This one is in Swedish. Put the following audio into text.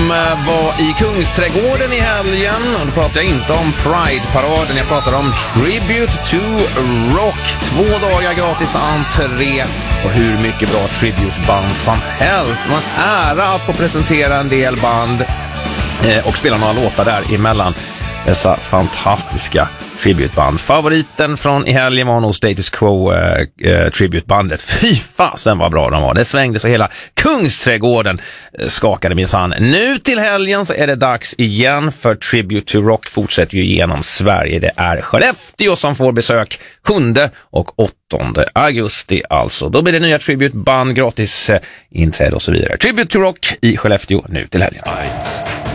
som var i Kungsträdgården i helgen. Och då pratar jag inte om Pride-paraden, jag pratar om Tribute to Rock. 2 dagar gratis entré och hur mycket bra tributeband som helst. Det var en ära att få presentera en del band och spela några låtar där emellan dessa fantastiska tributeband. Favoriten från i helgen var nog Status Quo tributebandet. Fy fasen vad bra de var. Det svängde så hela Kungsträdgården skakade minsann. Nu till helgen så är det dags igen för Tribute to Rock fortsätter ju genom Sverige. Det är Skellefteå som får besök 7 och 8 augusti alltså. Då blir det nya tributeband, gratis inträde och så vidare. Tribute to Rock i Skellefteå nu till helgen.